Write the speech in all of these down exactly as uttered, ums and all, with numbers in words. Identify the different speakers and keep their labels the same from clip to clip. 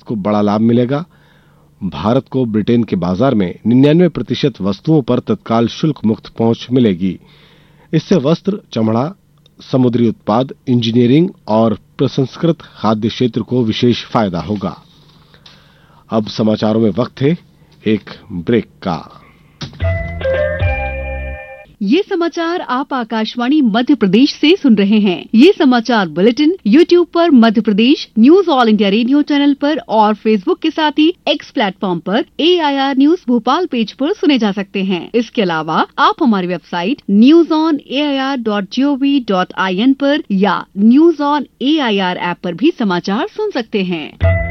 Speaker 1: को बड़ा लाभ मिलेगा। भारत को ब्रिटेन के बाजार में निन्यानवे प्रतिशत वस्तुओं पर तत्काल शुल्क मुक्त पहुंच मिलेगी। इससे वस्त्र, चमड़ा, समुद्री उत्पाद, इंजीनियरिंग और प्रसंस्कृत खाद्य क्षेत्र को विशेष फायदा होगा। अब समाचारों में वक्त है एक ब्रेक का।
Speaker 2: ये समाचार आप आकाशवाणी मध्य प्रदेश से सुन रहे हैं। ये समाचार बुलेटिन यूट्यूब पर Madhya Pradesh news all India radio channel पर और फेसबुक के साथ ही एक्स प्लेटफॉर्म पर ए I R news Bhopal page पर सुने जा सकते हैं। इसके अलावा आप हमारी website news on A I R dot G O V dot I N पर या news on A I R app पर भी समाचार सुन सकते हैं।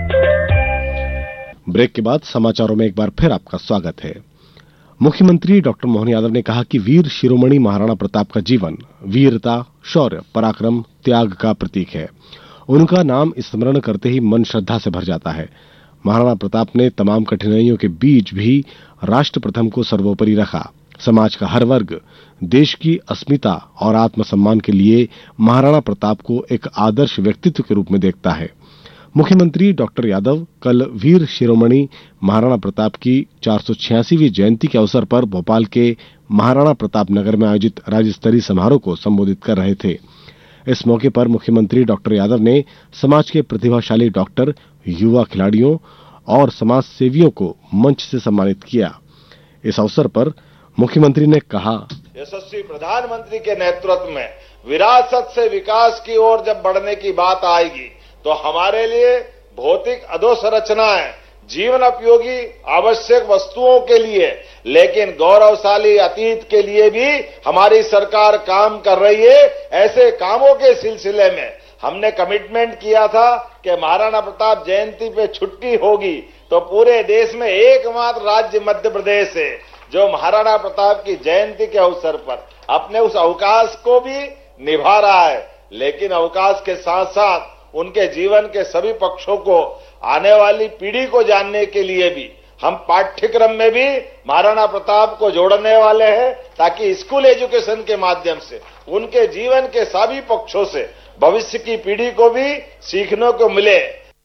Speaker 1: ब्रेक के बाद समाचारों में एक बार फिर आपका स्वागत है। मुख्यमंत्री डॉक्टर मोहन यादव ने कहा कि वीर शिरोमणि महाराणा प्रताप का जीवन वीरता, शौर्य, पराक्रम, त्याग का प्रतीक है। उनका नाम स्मरण करते ही मन श्रद्धा से भर जाता है। महाराणा प्रताप ने तमाम कठिनाइयों के बीच भी राष्ट्र प्रथम को सर्वोपरि रखा। समाज का हर वर्ग देश की अस्मिता और आत्मसम्मान के लिए महाराणा प्रताप को एक आदर्श व्यक्तित्व के रूप में देखता है। मुख्यमंत्री डॉक्टर यादव कल वीर शिरोमणि महाराणा प्रताप की चार सौ छियासीवीं जयंती के अवसर पर भोपाल के महाराणा प्रताप नगर में आयोजित राज्य स्तरीय समारोह को संबोधित कर रहे थे। इस मौके पर मुख्यमंत्री डॉक्टर यादव ने समाज के प्रतिभाशाली डॉक्टर, युवा खिलाड़ियों और समाज सेवियों को मंच से सम्मानित किया। इस अवसर पर मुख्यमंत्री ने कहा,
Speaker 3: यशस्वी प्रधानमंत्री के नेतृत्व में विरासत से विकास की ओर जब बढ़ने की बात आएगी तो हमारे लिए भौतिक अधोसंरचनाएं, जीवन उपयोगी आवश्यक वस्तुओं के लिए, लेकिन गौरवशाली अतीत के लिए भी हमारी सरकार काम कर रही है। ऐसे कामों के सिलसिले में हमने कमिटमेंट किया था कि महाराणा प्रताप जयंती पे छुट्टी होगी तो पूरे देश में एकमात्र राज्य मध्य प्रदेश है जो महाराणा प्रताप की जयंती के अवसर पर अपने उस अवकाश को भी निभा रहा है। लेकिन अवकाश के साथ साथ उनके जीवन के सभी पक्षों को आने वाली पीढ़ी को जानने के लिए भी हम पाठ्यक्रम में भी महाराणा प्रताप को जोड़ने वाले हैं ताकि स्कूल एजुकेशन के माध्यम से उनके जीवन के सभी पक्षों से भविष्य की पीढ़ी को भी सीखने को मिले।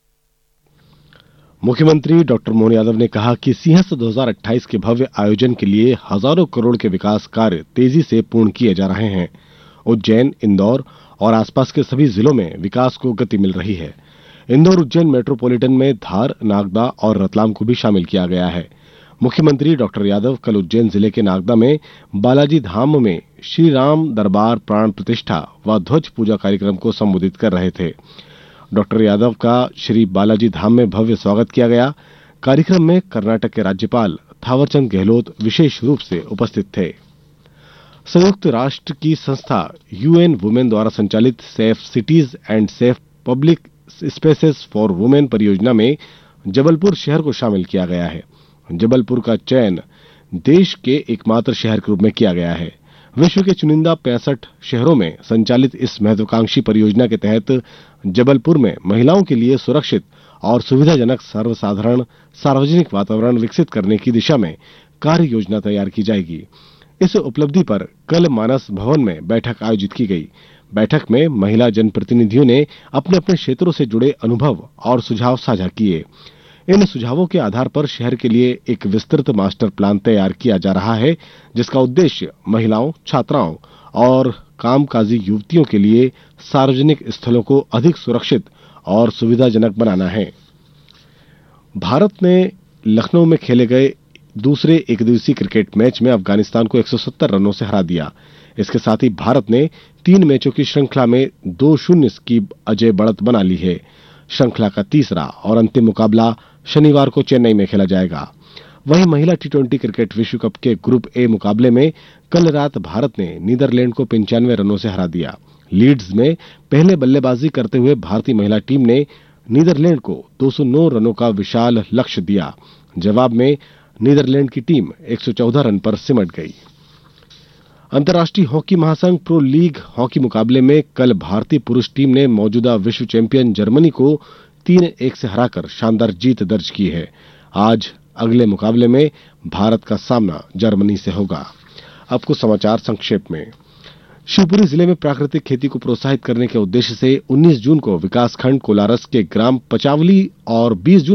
Speaker 1: मुख्यमंत्री डॉक्टर मोहन यादव ने कहा कि सिंहस्थ दो हज़ार अट्ठाईस के भव्य आयोजन के लिए हजारों करोड़ के विकास कार्य तेजी से पूर्ण किए जा रहे हैं। उज्जैन, इंदौर और आसपास के सभी जिलों में विकास को गति मिल रही है। इंदौर उज्जैन मेट्रोपॉलिटन में धार, नागदा और रतलाम को भी शामिल किया गया है। मुख्यमंत्री डॉक्टर यादव कल उज्जैन जिले के नागदा में बालाजी धाम में श्री राम दरबार प्राण प्रतिष्ठा व ध्वज पूजा कार्यक्रम को संबोधित कर रहे थे। डॉक्टर यादव का श्री बालाजी धाम में भव्य स्वागत किया गया। कार्यक्रम में कर्नाटक के राज्यपाल थावरचंद गहलोत विशेष रूप से उपस्थित थे। संयुक्त राष्ट्र की संस्था यूएन वुमेन द्वारा संचालित safe cities and safe public spaces for women परियोजना में जबलपुर शहर को शामिल किया गया है। जबलपुर का चयन देश के एकमात्र शहर के रूप में किया गया है। विश्व के चुनिंदा पैंसठ शहरों में संचालित इस महत्वाकांक्षी परियोजना के तहत जबलपुर में महिलाओं के लिए सुरक्षित और सुविधाजनक सर्वसाधारण सार्वजनिक वातावरण विकसित करने की दिशा में कार्य योजना तैयार की जाएगी। इस उपलब्धि पर कल मानस भवन में बैठक आयोजित की गई। बैठक में महिला जनप्रतिनिधियों ने अपने अपने क्षेत्रों से जुड़े अनुभव और सुझाव साझा किए। इन सुझावों के आधार पर शहर के लिए एक विस्तृत मास्टर प्लान तैयार किया जा रहा है, जिसका उद्देश्य महिलाओं, छात्राओं और कामकाजी युवतियों के लिए सार्वजनिक स्थलों को अधिक सुरक्षित और सुविधाजनक बनाना है। भारत ने लखनऊ में खेले गए दूसरे एकदिवसीय क्रिकेट मैच में अफगानिस्तान को एक सौ सत्तर रनों से हरा दिया। इसके साथ ही भारत ने तीन मैचों की श्रृंखला में दो शून्य की अजय बढ़त बना ली है। श्रृंखला का तीसरा और अंतिम मुकाबला शनिवार को चेन्नई में खेला जाएगा। वहीं महिला टी ट्वेंटी क्रिकेट विश्व कप के ग्रुप ए मुकाबले में कल रात भारत ने नीदरलैंड को पंचानवे रनों से हरा दिया। लीड्स में पहले बल्लेबाजी करते हुए भारतीय महिला टीम ने नीदरलैंड को दो सौ नौ रनों का विशाल लक्ष्य दिया। जवाब में नीदरलैंड की टीम एक सौ चौदह रन पर सिमट गई। अंतर्राष्ट्रीय हॉकी महासंघ प्रो लीग हॉकी मुकाबले में कल भारतीय पुरुष टीम ने मौजूदा विश्व चैंपियन जर्मनी को तीन एक से हराकर शानदार जीत दर्ज की है। आज अगले मुकाबले में भारत का सामना जर्मनी से होगा। अब कुछ समाचार संक्षेप में। शिवपुरी जिले में प्राकृतिक खेती को प्रोत्साहित करने के उद्देश्य से उन्नीस जून को विकासखंड कोलारस के ग्राम पचावली और बीस जून